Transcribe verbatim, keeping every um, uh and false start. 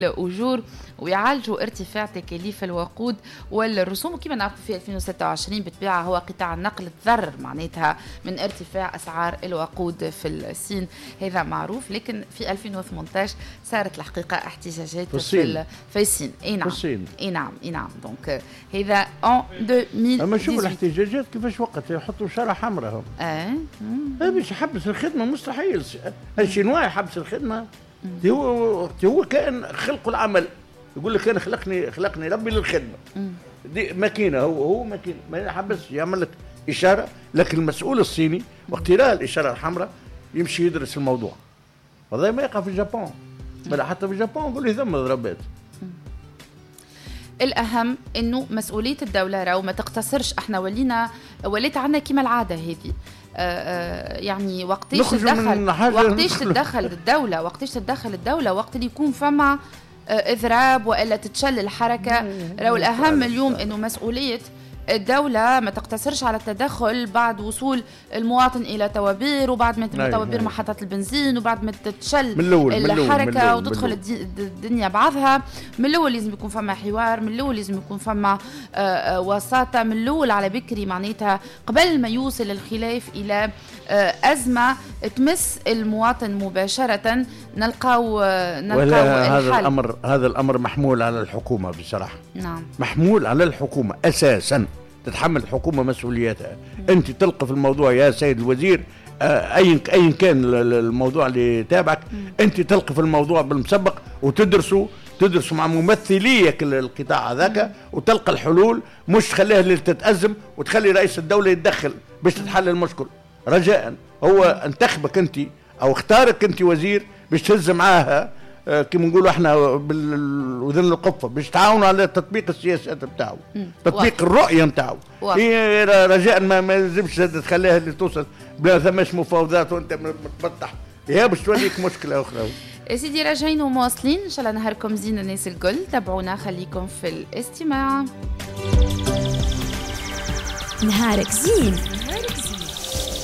الأجور ويعالجوا ارتفاع تكاليف الوقود والرسوم. وكما نعرف في ألفين وستة وعشرين بالطبيعة هو قطاع النقل تضرر معناتها من ارتفاع أسعار الوقود في الصين، هذا معروف. لكن في ألفين وثمانية عشر صارت الحقيقة احتجاجات في الصين في الصين اي نعم في الصين اي نعم اي نعم دونك هذا ان ألفين وثمانية عشر. اما شوف الاحتجاجات كيفاش وقت يحطوا شارة حمراء هم اه باش يحبس الخدمة مستحيل. الشينوا يحبس الخدمة، هو هو كائن خلق العمل، يقول لك انا خلقني خلقني ربي للخدمه. دي ماكينه، هو هو ماكينه ما يحبس يعمل لك اشاره. لكن المسؤول الصيني وقت يرى الاشاره الحمراء يمشي يدرس الموضوع. والله ما يقع في اليابان، بل حتى في اليابان يقول لي ثم ضربات. الأهم إنه مسؤولية الدولة راهو ما تقتصرش. إحنا ولينا وليت عنا كيما العادة هذه. آه يعني وقتيش تدخل وقتيش تتدخل الدولة وقتيش تتدخل الدولة وقت اللي يكون فما آه إضراب وإلا تتشل الحركة. راهو الأهم اليوم إنه مسؤولية الدولة ما تقتصرش على التدخل بعد وصول المواطن إلى توابير، وبعد ما تبقى توابير محطة البنزين، وبعد ما تتشل الحركة وتدخل الدنيا بعضها. من الأول لازم يكون فما حوار، من الأول لازم يكون فما وساطة، من الأول على بكري معناتها قبل ما يوصل الخلاف إلى أزمة تمس المواطن مباشرة. نلقاو نلقاو هذا الأمر هذا الأمر محمول على الحكومة بصراحة. نعم محمول على الحكومة أساسا، تتحمل الحكومة مسؤولياتها. أنت تلقى في الموضوع يا سيد الوزير أي أي كان الموضوع اللي تابعك، أنت تلقى في الموضوع بالمسبق وتدرسوا تدرسوا مع ممثلية القطاع هذاك وتلقى الحلول، مش تخليها اللي تتأزم وتخلي رئيس الدولة يتدخل باش تتحل المشكل. رجاء هو انتخبك أنت أو اختارك أنت وزير باش تهز معاها كما نقولوا احنا بالوذن القفه باش تعاونوا على تطبيق السياسات بتاعه، تطبيق الرؤيه بتاعه. هي رجاء ما ما لازمش تخليها اللي توصل بلا ثماش مفاوضات وانت متبطح، يا باش توليك مشكله اخرى. يا سيدي راجعين ومواصلين ان شاء الله. نهاركم زين الناس الكل، تابعونا خليكم في الاستماع. نهارك زين.